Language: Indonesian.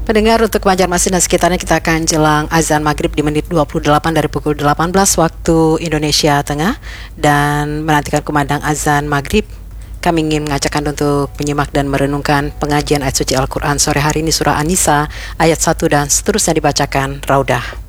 Pendengar, untuk Banjarmasin dan sekitarnya kita akan jelang azan maghrib di menit 28 dari pukul 18 waktu Indonesia Tengah. Dan menantikan kumandang azan maghrib, kami ingin mengajakkan untuk menyimak dan merenungkan pengajian ayat suci Al-Quran sore hari ini, surah An-Nisa ayat 1 dan seterusnya dibacakan Raudah.